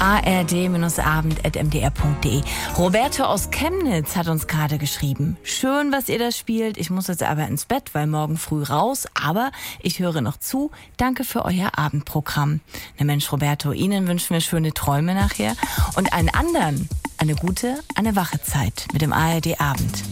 ard-abend@mdr.de. Roberto aus Chemnitz hat uns gerade geschrieben. Schön, was ihr da spielt. Ich muss jetzt aber ins Bett, weil morgen früh raus. Aber ich höre noch zu. Danke für euer Abendprogramm. Na Mensch, Roberto, Ihnen wünschen wir schöne Träume nachher. Und allen anderen eine gute, eine wache Zeit mit dem ARD Abend.